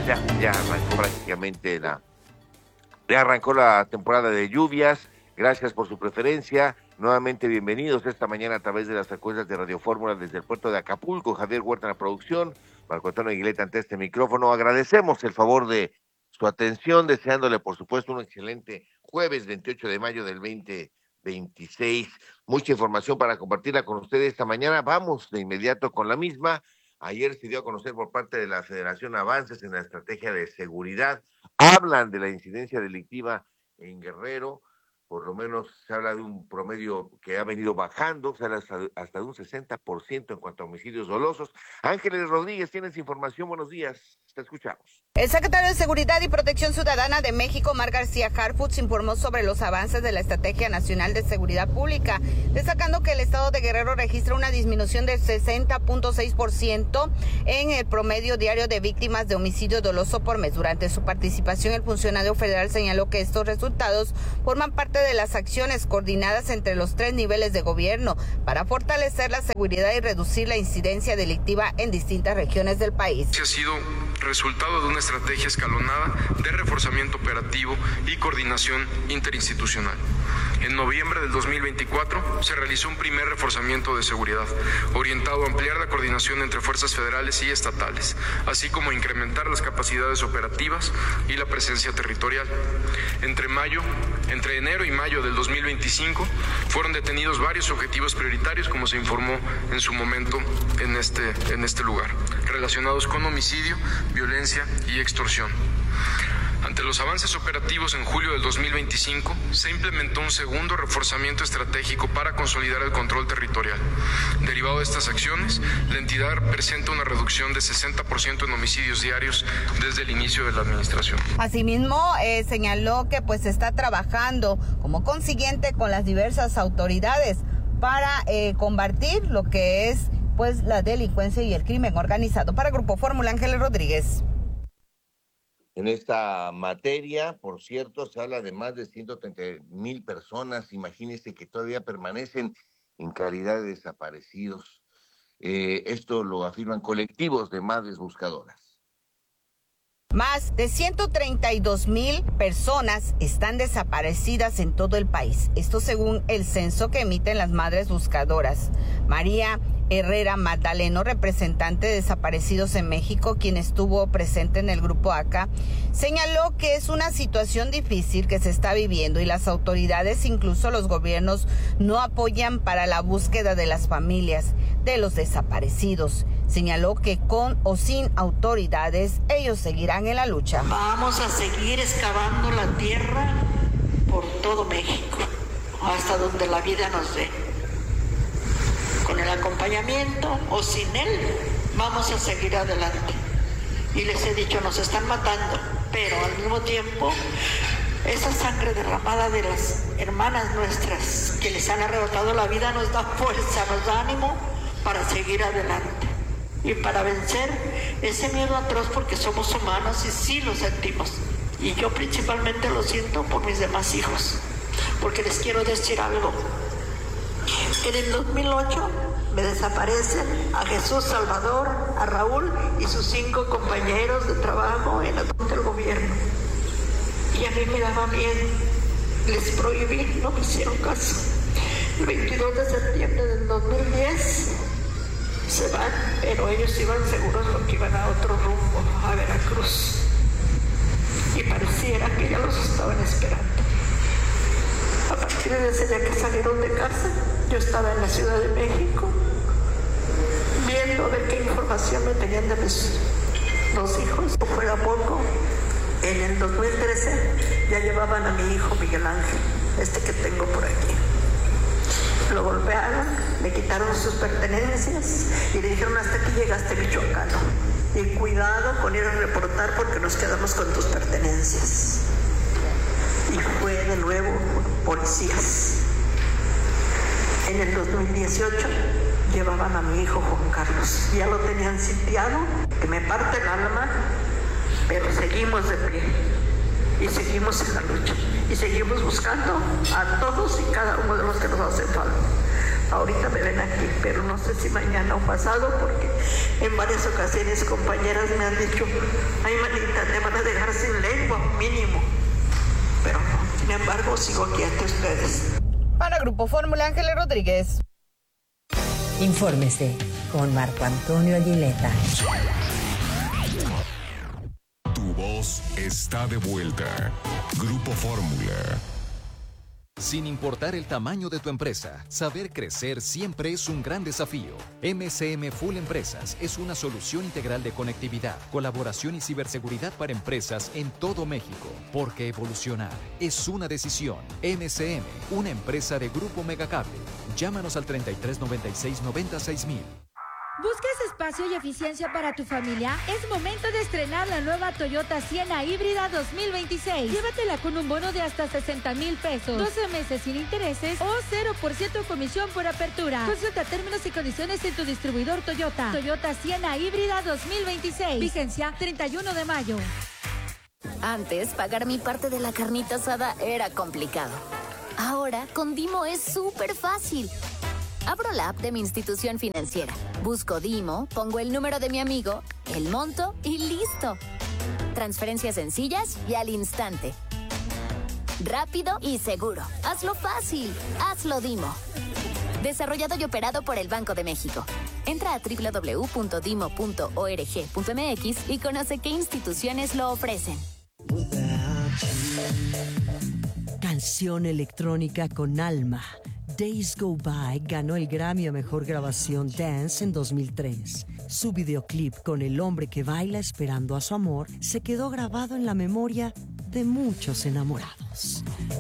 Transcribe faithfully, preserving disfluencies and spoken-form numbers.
ya, ya arrancó prácticamente la, ya arrancó la temporada de lluvias. Gracias por su preferencia. Nuevamente bienvenidos esta mañana a través de las frecuencias de Radio Fórmula desde el puerto de Acapulco. Javier Huerta en la producción, Marco Antonio Aguileta ante este micrófono. Agradecemos el favor de su atención, deseándole por supuesto un excelente jueves veintiocho de mayo del veinte veintiséis. Mucha información para compartirla con ustedes esta mañana. Vamos de inmediato con la misma. Ayer se dio a conocer por parte de la Federación avances en la estrategia de seguridad. Hablan de la incidencia delictiva en Guerrero. Por lo menos se habla de un promedio que ha venido bajando, se habla hasta, hasta de un sesenta por ciento en cuanto a homicidios dolosos. Ángeles Rodríguez, tienes información, buenos días, te escuchamos. El secretario de Seguridad y Protección Ciudadana de México, Omar García Harfuch, informó sobre los avances de la Estrategia Nacional de Seguridad Pública, destacando que el estado de Guerrero registra una disminución del sesenta punto seis por ciento en el promedio diario de víctimas de homicidio doloso por mes. Durante su participación, el funcionario federal señaló que estos resultados forman parte de las acciones coordinadas entre los tres niveles de gobierno para fortalecer la seguridad y reducir la incidencia delictiva en distintas regiones del país. Ha sido resultado de una estrategia escalonada de reforzamiento operativo y coordinación interinstitucional. En noviembre del dos mil veinticuatro se realizó un primer reforzamiento de seguridad, orientado a ampliar la coordinación entre fuerzas federales y estatales, así como a incrementar las capacidades operativas y la presencia territorial. Entre mayo, entre enero y mayo del dos mil veinticinco fueron detenidos varios objetivos prioritarios, como se informó en su momento en este, en este lugar, relacionados con homicidio, violencia y extorsión. Ante los avances operativos en julio del dos mil veinticinco, se implementó un segundo reforzamiento estratégico para consolidar el control territorial. Derivado de estas acciones, la entidad presenta una reducción de sesenta por ciento en homicidios diarios desde el inicio de la administración. Asimismo, eh, señaló que pues está trabajando como consiguiente con las diversas autoridades para eh, combatir lo que es pues la delincuencia y el crimen organizado. Para Grupo Fórmula, Ángeles Rodríguez. En esta materia, por cierto, se habla de más de ciento treinta mil personas. Imagínense que todavía permanecen en calidad de desaparecidos. Eh, esto lo afirman colectivos de madres buscadoras. Más de ciento treinta y dos mil personas están desaparecidas en todo el país. Esto según el censo que emiten las madres buscadoras. María Herrera Magdaleno, representante de Desaparecidos en México, quien estuvo presente en el grupo A C A, señaló que es una situación difícil que se está viviendo y las autoridades, incluso los gobiernos, no apoyan para la búsqueda de las familias de los desaparecidos. Señaló que con o sin autoridades, ellos seguirán en la lucha. Vamos a seguir excavando la tierra por todo México, hasta donde la vida nos dé. Con el acompañamiento o sin él, vamos a seguir adelante. Y les he dicho, nos están matando, pero al mismo tiempo, esa sangre derramada de las hermanas nuestras que les han arrebatado la vida nos da fuerza, nos da ánimo para seguir adelante. Y para vencer ese miedo atroz, porque somos humanos y sí lo sentimos. Y yo principalmente lo siento por mis demás hijos, porque les quiero decir algo. En el dos mil ocho me desaparecen a Jesús Salvador, a Raúl y sus cinco compañeros de trabajo en el del gobierno. Y a mí me daba miedo, les prohibí, no me hicieron caso. El veintidós de septiembre del dos mil diez se van, pero ellos iban seguros porque iban a otro rumbo, a Veracruz. Y pareciera que ya los estaban esperando. A partir de ese día que salieron de casa, yo estaba en la Ciudad de México, viendo de qué información me tenían de mis dos hijos. Fue a poco, en el dos mil trece ya llevaban a mi hijo Miguel Ángel, este que tengo por aquí. Lo golpearon, le quitaron sus pertenencias y le dijeron, hasta aquí llegaste, michoacano. Y cuidado con ir a reportar porque nos quedamos con tus pertenencias. Y fue de nuevo policías. En el dos mil dieciocho llevaban a mi hijo Juan Carlos. Ya lo tenían sitiado, que me parte el alma, pero seguimos de pie. Y seguimos en la lucha. Y seguimos buscando a todos y cada uno de los que nos hacen falta. Ahorita me ven aquí, pero no sé si mañana o pasado, porque en varias ocasiones compañeras me han dicho, ay manita, te van a dejar sin lengua, mínimo. Pero no, sin embargo, sigo aquí ante ustedes. Para Grupo Fórmula, Ángeles Rodríguez. Infórmese con Marco Antonio Aguileta. Tu voz está de vuelta. Grupo Fórmula. Sin importar el tamaño de tu empresa, saber crecer siempre es un gran desafío. M C M Full Empresas es una solución integral de conectividad, colaboración y ciberseguridad para empresas en todo México. Porque evolucionar es una decisión. M C M, una empresa de Grupo Megacable. Llámanos al treinta y tres noventa y seis noventa y seis mil. ¿Buscas espacio y eficiencia para tu familia? Es momento de estrenar la nueva Toyota Sienna híbrida dos mil veintiséis. Llévatela con un bono de hasta sesenta mil pesos, doce meses sin intereses o cero por ciento comisión por apertura. Consulta términos y condiciones en tu distribuidor Toyota. Toyota Sienna híbrida dos mil veintiséis. Vigencia treinta y uno de mayo. Antes, pagar mi parte de la carnita asada era complicado. Ahora, con Dimo es súper fácil. Abro la app de mi institución financiera, busco Dimo, pongo el número de mi amigo, el monto y listo. Transferencias sencillas y al instante. Rápido y seguro. Hazlo fácil. Hazlo Dimo. Desarrollado y operado por el Banco de México. Entra a doble u doble u doble u punto dimo punto org punto m x y conoce qué instituciones lo ofrecen. Canción electrónica con alma. Days Go By ganó el Grammy a Mejor Grabación Dance en dos mil tres. Su videoclip con el hombre que baila esperando a su amor se quedó grabado en la memoria de muchos enamorados.